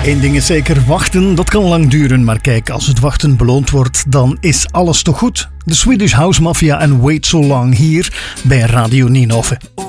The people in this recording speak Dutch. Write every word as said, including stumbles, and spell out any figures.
Eén ding is zeker, wachten, dat kan lang duren. Maar kijk, als het wachten beloond wordt, dan is alles toch goed? De Swedish House Mafia en Wait So Long hier bij Radio Ninove.